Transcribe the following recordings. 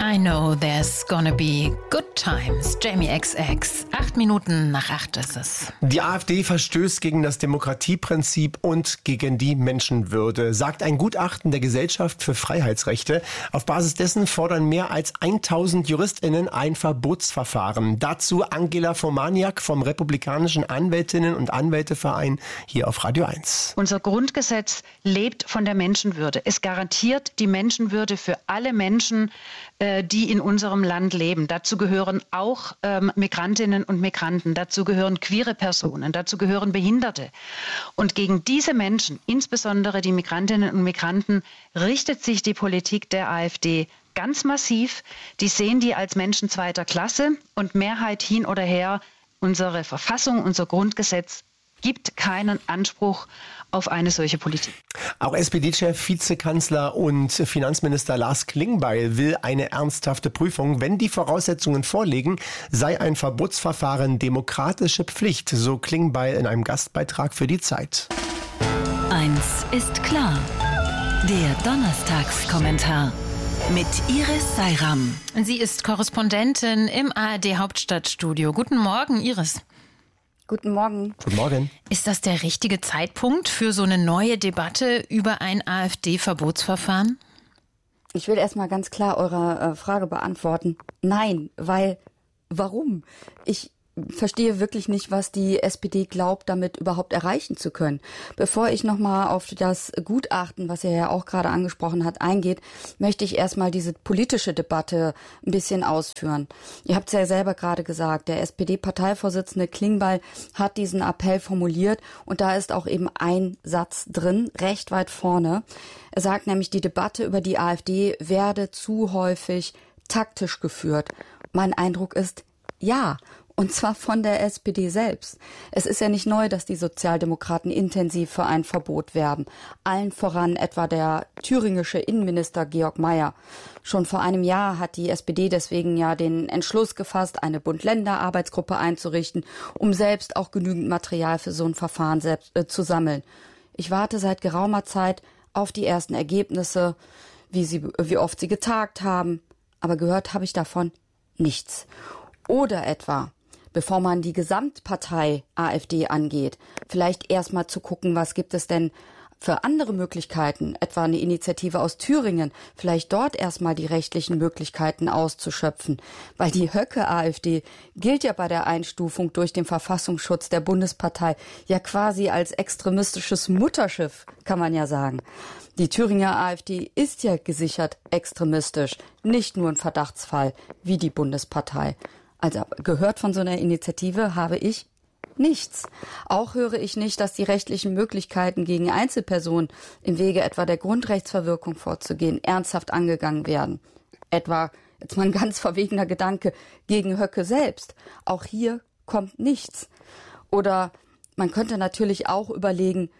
I know there's gonna be good times. Jamie XX. 8 Minuten nach 8 ist es. Die AfD verstößt gegen das Demokratieprinzip und gegen die Menschenwürde, sagt ein Gutachten der Gesellschaft für Freiheitsrechte. Auf Basis dessen fordern mehr als 1000 JuristInnen ein Verbotsverfahren. Dazu Angela Fomaniak vom Republikanischen Anwältinnen- und Anwälteverein hier auf Radio 1. Unser Grundgesetz lebt von der Menschenwürde. Es garantiert die Menschenwürde für alle Menschen, die in unserem Land leben. Dazu gehören auch Migrantinnen und Migranten, dazu gehören queere Personen, dazu gehören Behinderte. Und gegen diese Menschen, insbesondere die Migrantinnen und Migranten, richtet sich die Politik der AfD ganz massiv. Die sehen die als Menschen zweiter Klasse und Mehrheit hin oder her. Unsere Verfassung, unser Grundgesetz gibt keinen Anspruch auf eine solche Politik. Auch SPD-Chef, Vizekanzler und Finanzminister Lars Klingbeil will eine ernsthafte Prüfung. Wenn die Voraussetzungen vorliegen, sei ein Verbotsverfahren demokratische Pflicht, so Klingbeil in einem Gastbeitrag für die Zeit. Eins ist klar, der Donnerstagskommentar mit Iris Seiram. Sie ist Korrespondentin im ARD-Hauptstadtstudio. Guten Morgen, Iris. Guten Morgen. Guten Morgen. Ist das der richtige Zeitpunkt für so eine neue Debatte über ein AfD-Verbotsverfahren? Ich will erstmal ganz klar eure Frage beantworten. Nein, warum? Ich verstehe wirklich nicht, was die SPD glaubt, damit überhaupt erreichen zu können. Bevor ich nochmal auf das Gutachten, was ihr ja auch gerade angesprochen habt, eingeht, möchte ich erstmal diese politische Debatte ein bisschen ausführen. Ihr habt es ja selber gerade gesagt, der SPD-Parteivorsitzende Klingbeil hat diesen Appell formuliert und da ist auch eben ein Satz drin, recht weit vorne. Er sagt nämlich, die Debatte über die AfD werde zu häufig taktisch geführt. Mein Eindruck ist, ja. Und zwar von der SPD selbst. Es ist ja nicht neu, dass die Sozialdemokraten intensiv für ein Verbot werben. Allen voran etwa der thüringische Innenminister Georg Mayer. Schon vor einem Jahr hat die SPD deswegen ja den Entschluss gefasst, eine Bund-Länder-Arbeitsgruppe einzurichten, um selbst auch genügend Material für so ein Verfahren zu sammeln. Ich warte seit geraumer Zeit auf die ersten Ergebnisse, wie oft sie getagt haben. Aber gehört habe ich davon nichts. Oder etwa, bevor man die Gesamtpartei AfD angeht, vielleicht erstmal zu gucken, was gibt es denn für andere Möglichkeiten, etwa eine Initiative aus Thüringen, vielleicht dort erstmal die rechtlichen Möglichkeiten auszuschöpfen. Weil die Höcke-AfD gilt ja bei der Einstufung durch den Verfassungsschutz der Bundespartei ja quasi als extremistisches Mutterschiff, kann man ja sagen. Die Thüringer AfD ist ja gesichert extremistisch, nicht nur ein Verdachtsfall wie die Bundespartei. Also gehört von so einer Initiative habe ich nichts. Auch höre ich nicht, dass die rechtlichen Möglichkeiten gegen Einzelpersonen im Wege etwa der Grundrechtsverwirkung vorzugehen ernsthaft angegangen werden. Etwa, jetzt mal ein ganz verwegener Gedanke, gegen Höcke selbst. Auch hier kommt nichts. Oder man könnte natürlich auch überlegen,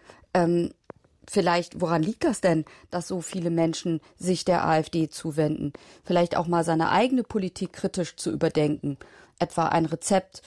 vielleicht, woran liegt das denn, dass so viele Menschen sich der AfD zuwenden? Vielleicht auch mal seine eigene Politik kritisch zu überdenken. Etwa ein Rezept,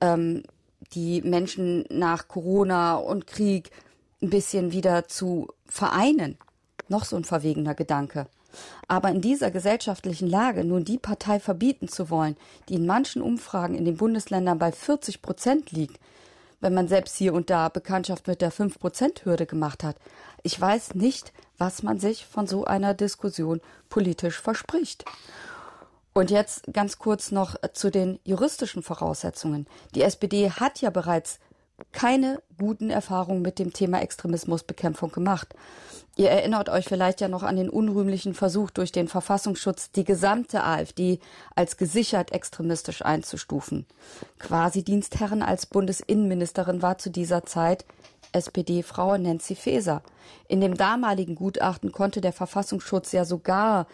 die Menschen nach Corona und Krieg ein bisschen wieder zu vereinen. Noch so ein verwegener Gedanke. Aber in dieser gesellschaftlichen Lage nun die Partei verbieten zu wollen, die in manchen Umfragen in den Bundesländern bei 40% liegt, wenn man selbst hier und da Bekanntschaft mit der 5%-Hürde gemacht hat. Ich weiß nicht, was man sich von so einer Diskussion politisch verspricht. Und jetzt ganz kurz noch zu den juristischen Voraussetzungen. Die SPD hat ja bereits keine guten Erfahrungen mit dem Thema Extremismusbekämpfung gemacht. Ihr erinnert euch vielleicht ja noch an den unrühmlichen Versuch durch den Verfassungsschutz, die gesamte AfD als gesichert extremistisch einzustufen. Quasi Dienstherrin als Bundesinnenministerin war zu dieser Zeit SPD-Frau Nancy Faeser. In dem damaligen Gutachten konnte der Verfassungsschutz ja sogar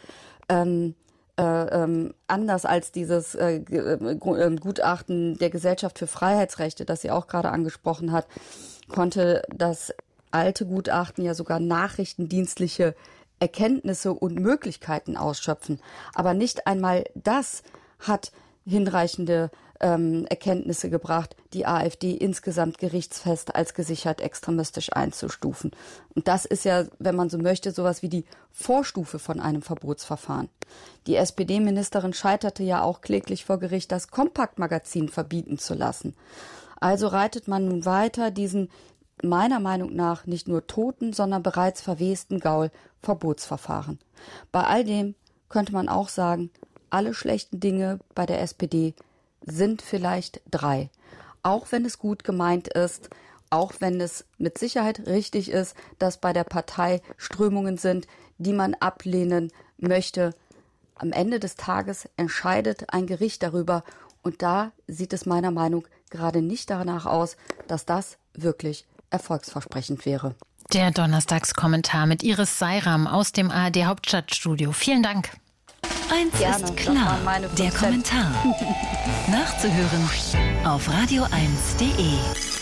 anders als dieses Gutachten der Gesellschaft für Freiheitsrechte, das sie auch gerade angesprochen hat, konnte das alte Gutachten ja sogar nachrichtendienstliche Erkenntnisse und Möglichkeiten ausschöpfen. Aber nicht einmal das hat hinreichende Erkenntnisse gebracht, die AfD insgesamt gerichtsfest als gesichert extremistisch einzustufen. Und das ist ja, wenn man so möchte, sowas wie die Vorstufe von einem Verbotsverfahren. Die SPD-Ministerin scheiterte ja auch kläglich vor Gericht, das Kompakt-Magazin verbieten zu lassen. Also reitet man nun weiter diesen meiner Meinung nach nicht nur toten, sondern bereits verwesten Gaul Verbotsverfahren. Bei all dem könnte man auch sagen, alle schlechten Dinge bei der SPD sind vielleicht 3. Auch wenn es gut gemeint ist, auch wenn es mit Sicherheit richtig ist, dass bei der Partei Strömungen sind, die man ablehnen möchte. Am Ende des Tages entscheidet ein Gericht darüber und da sieht es meiner Meinung nach gerade nicht danach aus, dass das wirklich erfolgsversprechend wäre. Der Donnerstagskommentar mit Iris Seiram aus dem ARD Hauptstadtstudio. Vielen Dank. Eins ist klar, der Kommentar. Nachzuhören auf radio1.de.